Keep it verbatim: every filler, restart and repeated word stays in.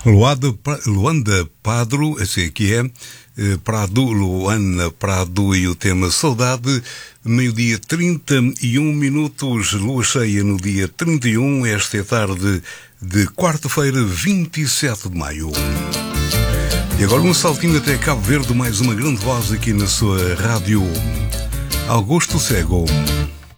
Luanda, Luanda Padro, assim aqui é, Prado, Luana Prado e o tema Saudade, meio-dia trinta e um minutos, lua cheia no dia trinta e um, esta é tarde de quarta-feira, vinte e sete de maio. E agora um saltinho até Cabo Verde, mais uma grande voz aqui na sua rádio, Augusto Cego.